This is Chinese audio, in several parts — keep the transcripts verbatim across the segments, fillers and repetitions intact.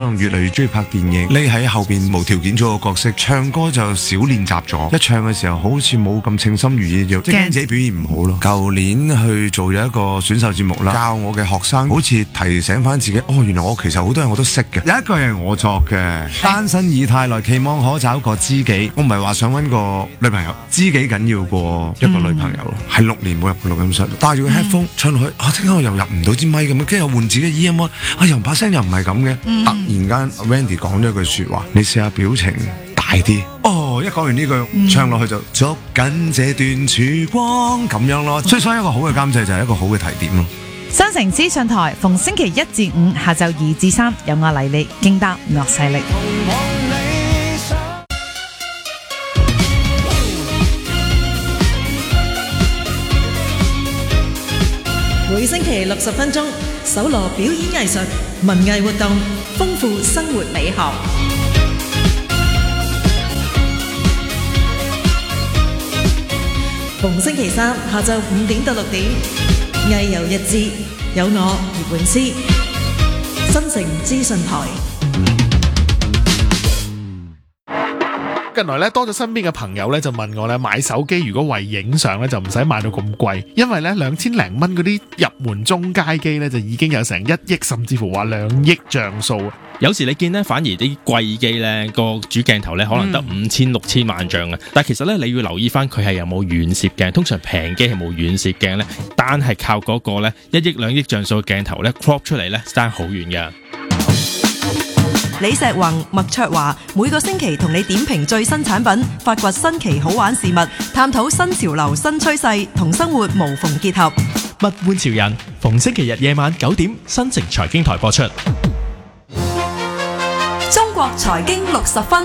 能越嚟越中意拍電影，匿喺後邊無條件做個角色，唱歌就少練習咗，一唱嘅時候好似冇咁稱心如意，就即係驚自己表現唔好咯。舊年去做咗一個選秀節目啦，教我嘅學生好似提醒翻自己，哦，原來我其實好多人我都識嘅。有一句係我作嘅，單身已太耐，期望可找個知己。我唔係話想揾個女朋友，知己緊要過一個女朋友咯。係、嗯、六年冇入過錄音室，戴住個 headphone、嗯、唱落去，啊，點解我又入唔到支咪咁？跟住又換自己嘅 E M I， 啊，又把聲又唔係咁嘅。嗯、突然間 Wendy 講咗一句說話，你試下表情大啲。哦，一講完呢句，嗯、唱落去就捉緊這段曙光咁樣咯。所以所以一個好嘅監製就係一個好嘅提點咯。 新城資訊台逢星期一至五下晝二至三，有我黎利勁答樂勢力。 每星期六十分鐘，搜羅表演藝術、文藝活動，豐富生活美學。逢星期三下晝五點到六點，藝遊日誌有我葉詠詩，新城資訊台。 近來咧多咗身邊嘅朋友咧就問我咧買手機如果為影相咧就唔使買到咁貴，因為咧兩千零蚊嗰啲入門中階機咧就已經有成一億甚至乎話兩億像素。 有時你見咧反而啲貴機咧個主鏡頭咧可能得五千六千萬像啊，但係其實咧你要留意翻佢係有冇遠攝鏡，通常平機係冇遠攝鏡咧，單係靠嗰個咧一億兩億像素嘅鏡頭咧 crop 出嚟咧爭好遠㗎。 李石宏、麥卓華每個星期同你點評最新產品，發掘新奇好玩事物，探討新潮流新趨勢，同生活無縫結合。 物玩潮人，逢星期日夜晚九點，新城財經台播出。 中國財經六十分。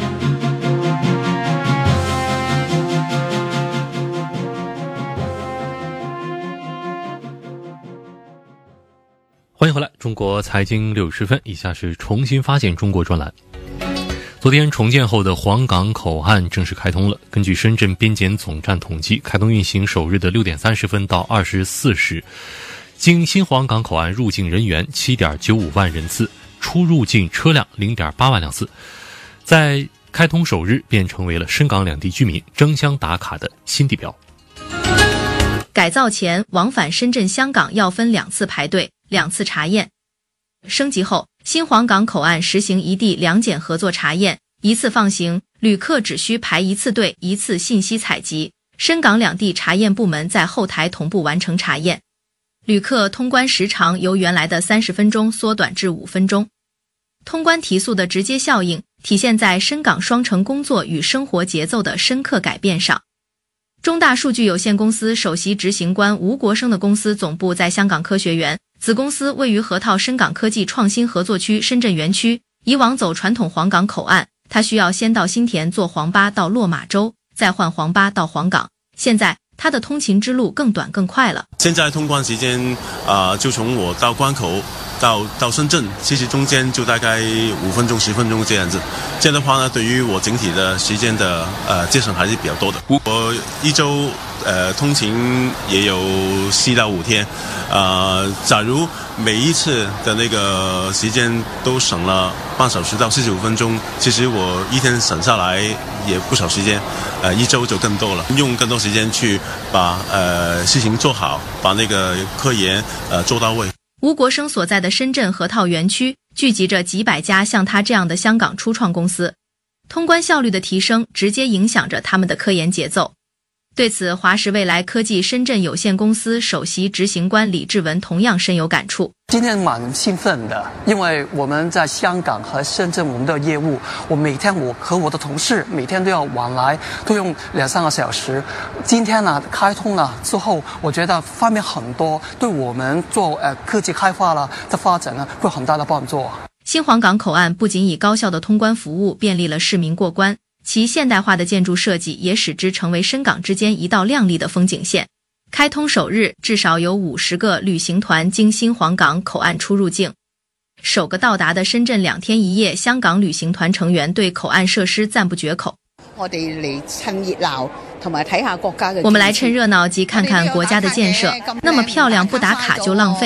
欢迎回来，中国财经六十分，以下是重新发现中国专栏。昨天重建后的黄岗口岸正式开通了。根据深圳边检总站统计，开通运行首日的六点三十分到二十四时，经新黄岗口岸入境人员 七点九五万人次，出入境车辆 零点八万辆次。在开通首日便成为了深港两地居民争相打卡的新地标。 改造前往返深圳香港要分两次排队，两次查验。升级后，新黄岗口岸实行一地两检合作查验，一次放行，旅客只需排一次队，一次信息采集。深港两地查验部门在后台同步完成查验，旅客通关时长由原来的三十分钟缩短至五分钟。通关提速的直接效应体现在深港双城工作与生活节奏的深刻改变上。中大数据有限公司首席执行官吴国生的公司总部在香港科学园，子公司位于河套深港科技创新合作区深圳园区。以往走传统黄岗口岸，他需要先到新田坐黄巴到落马洲，再换黄巴到黄岗。现在他的通勤之路更短更快了。 现在通关时间啊、呃，就从我到关口到到深圳，其实中间就大概五分钟十分钟这样子。这样的话呢，对于我整体的时间的呃节省还是比较多的。我一周呃通勤也有四到五天，呃，假如每一次的那个时间都省了半小时到四十五分钟，其实我一天省下来也不少时间，呃，一周就更多了，用更多时间去把呃事情做好，把那个科研呃做到位。 吴国生所在的深圳河套园区聚集着几百家像他这样的香港初创公司，通关效率的提升直接影响着他们的科研节奏。对此，华实未来科技深圳有限公司首席执行官李志文同样深有感触。 今天蛮兴奋的，因为我们在香港和深圳我们的业务，我每天我和我的同事每天都要往来，都用两三个小时。今天呢开通了之后，我觉得方便很多，对我们做呃科技开发了的发展呢会有很大的帮助。 新黄岗口岸不仅以高效的通关服务便利了市民过关，其现代化的建筑设计也使之成为深港之间一道亮丽的风景线。开通首日，至少有五十个旅行团经新黄岗口岸出入境。首个到达的深圳两天一夜香港旅行团成員對口岸設施讚不絕口。 我哋嚟趁熱鬧同埋睇下國家嘅。 我們來趁熱鬧及看看國家的建設，那麼漂亮不打卡就浪費。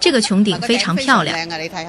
这个穹顶非常漂亮。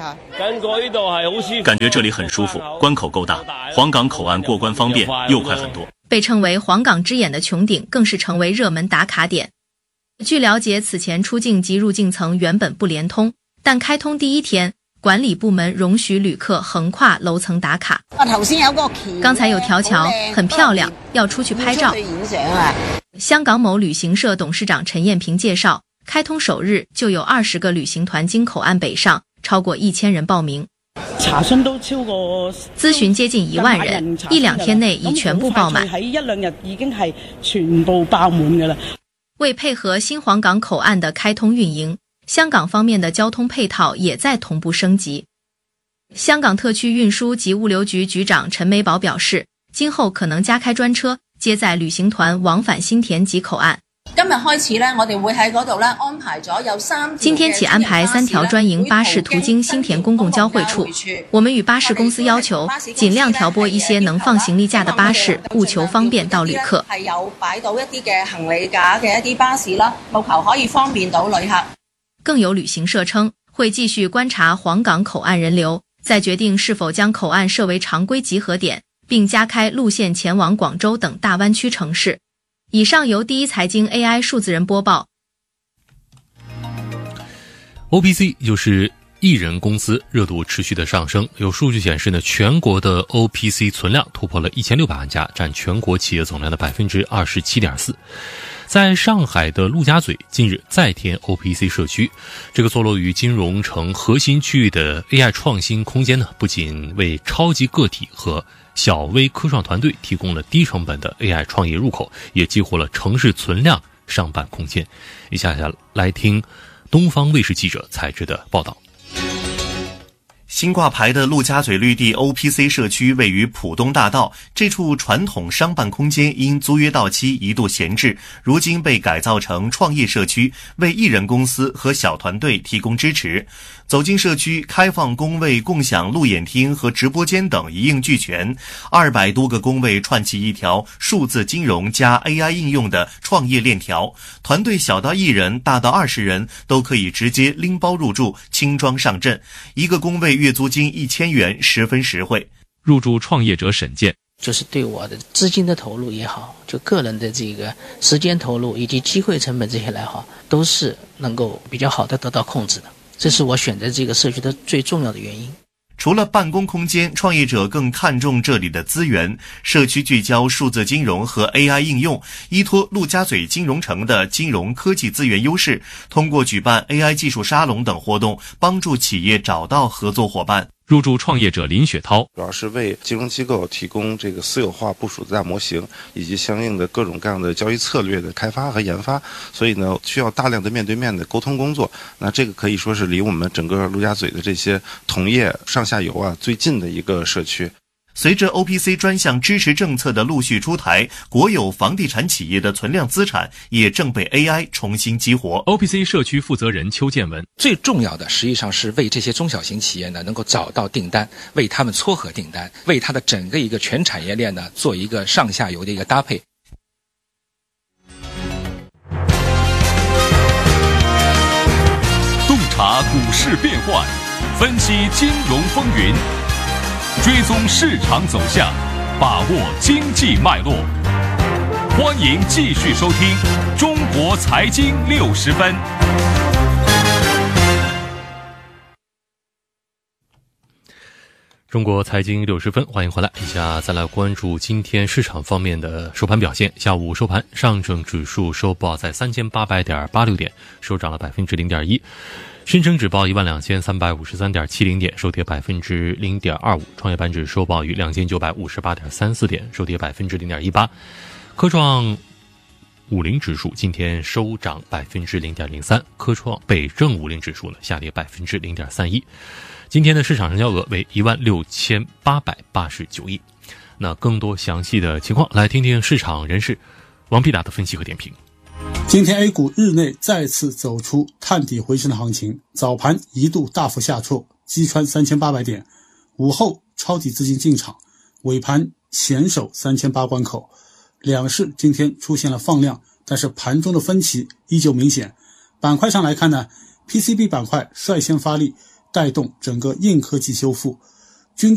感觉这里很舒服，关口够大，黄港口岸过关方便又快很多。 被称为黄港之眼的穹顶更是成为热门打卡点。据了解，此前出境及入境层原本不连通，但开通第一天，管理部门容许旅客横跨楼层打卡。刚才有条桥，很漂亮，要出去拍照。香港某旅行社董事长陈艳平介绍，开通首日就有二十个旅行团经口岸北上，超過一千人報名。 查詢都超過諮詢接近一萬人，一兩天內已全部爆滿。 喺一兩日已經係全部爆滿㗎啦。 為配合新皇港口岸的開通運營，香港方面的交通配套也在同步升級。香港特區運輸及物流局局長陳美寶表示，今後可能加開專車，接載旅行團往返新田及口岸。 今日開始呢，我哋會喺嗰度呢安排咗有三今天起安排三條專營巴士途經新田公共交匯處。我們與巴士公司要求，盡量調撥一些能放行李架的巴士，務求方便到旅客。 係有擺到一啲嘅行李架嘅一啲巴士啦，務求可以方便到旅客。 更有旅行社稱，會繼續觀察皇港口岸人流，再決定是否將口岸設為常規集合點，並加開路線前往廣州等大灣區城市。以上由第一財經 A I 數字人播報。 O P C 就是艺人公司热度持续的上升，有数据显示呢，全国的 O P C 存量突破了一千六百万家，占全国企业总量的 百分之二十七点四。在上海的陆家嘴近日再添 O P C 社区，这个坐落于金融城核心区域的 A I 创新空间呢，不仅为超级个体和小微科创团队提供了低成本的 A I 创业入口，也激活了城市存量商办空间。一下下来听东方卫视记者采制的报道。 新挂牌的陆家嘴绿地 O P C 社区位于浦东大道，这处传统商办空间因租约到期一度闲置，如今被改造成创业社区，为艺人公司和小团队提供支持。走进社区，开放工位共享路演厅和直播间等一应俱全，二百多个工位串起一条数字金融加 A I 应用的创业链条，团队小到一人，大到二十人都可以直接拎包入住，轻装上阵。一个工位月租金一千元，十分实惠。 入驻创业者沈健， 就是对我的资金的投入也好，就个人的这个时间投入以及机会成本这些来好，都是能够比较好的得到控制的。这是我选择这个社区的最重要的原因。 除了办公空间，创业者更看重这里的资源。社区聚焦数字金融和 A I 应用，依托陆家嘴金融城的金融科技资源优势，通过举办 A I 技术沙龙等活动，帮助企业找到合作伙伴。 入驻创业者林雪涛， 主要是为金融机构提供这个私有化部署的大模型，以及相应的各种各样的交易策略的开发和研发，所以呢，需要大量的面对面的沟通工作。那这个可以说是离我们整个陆家嘴的这些同业上下游啊最近的一个社区。 随着 O P C 专项支持政策的陆续出台，国有房地产企业的存量资产也正被 A I 重新激活。 O P C 社区负责人邱建文， 最重要的实际上是为这些中小型企业呢能够找到订单，为他们撮合订单，为它的整个一个全产业链呢做一个上下游的一个搭配。 洞察股市变幻，分析金融风云，追踪市场走向，把握经济脉络。欢迎继续收听《中国财经六十分》。 中国财经六十分，欢迎回来。以下再来关注今天市场方面的收盘表现。下午收盘，上证指数收报在三千八百点八六点，收涨了百分之零点一。深成指报一万两千三百五十三点七零点，收跌百分之零点二五。创业板指收报于两千九百五十八点三四点，收跌百分之零点一八。科创五零指数今天收涨百分之零点零三，科创北证五零指数呢下跌百分之零点三一。今天的市场成交额为一万六千八百八十九亿。那更多详细的情况，来听听市场人士王必达的分析和点评。 今天 A 股日内再次走出探底回升的行情，早盘一度大幅下挫，击穿三千八百点，午后抄底资金进场，尾盘险守三千八关口。两市今天出现了放量，但是盘中的分歧依旧明显。板块上来看呢， P C B 板块率先发力，带动整个硬科技修复。